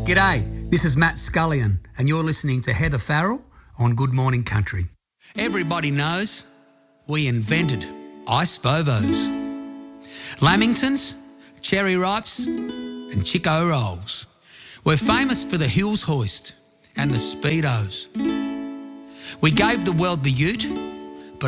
G'day, this is Matt Scullion and you're listening to Heather Farrell on Good Morning Country. Everybody knows we invented ice Vovos, Lamingtons, cherry ripes and Chico rolls. We're famous for the Hills Hoist and the Speedos. We gave the world the ute